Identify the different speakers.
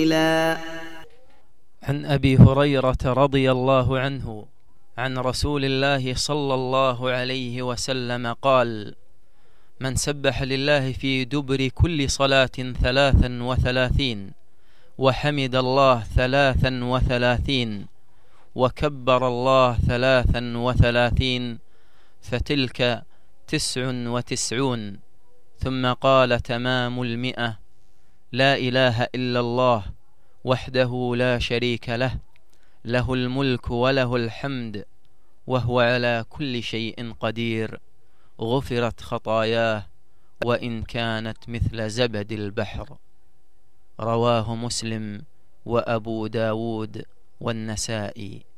Speaker 1: عن أبي هريرة رضي الله عنه عن رسول الله صلى الله عليه وسلم قال: من سبح لله في دبر كل صلاة 33 وحمد الله 33 وكبر الله 33 فتلك 99. ثم قال: تمام 100. لا إله إلا الله وحده لا شريك له، له الملك وله الحمد وهو على كل شيء قدير، غفرت خطاياه وإن كانت مثل زبد البحر. رواه مسلم وأبو داود والنسائي.